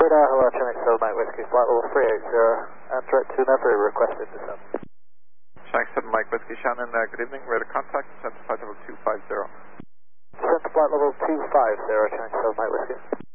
radar, hello, Chinook 7 Mike Whiskey, flight level 380, and threat to Never requested descent. Chinook 7 Mike Whiskey, Shannon, good evening, radar contact, descent to flight level 250. Descent to flight level 250, Chinook 7 Mike Whiskey.